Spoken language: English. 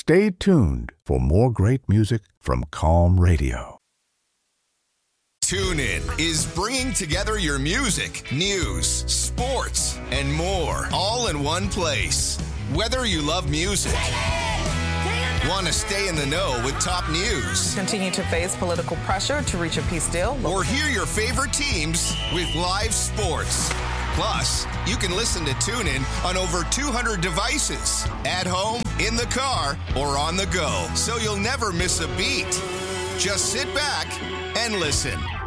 Stay tuned for more great music from Calm Radio. TuneIn is bringing together your music, news, sports, and more, all in one place. Whether you love music, want to stay in the know with top news, continue to face political pressure to reach a peace deal, or hear your favorite teams with live sports. Plus, you can listen to TuneIn on over 200 devices, at home, in the car, or on the go, so you'll never miss a beat. Just sit back and listen.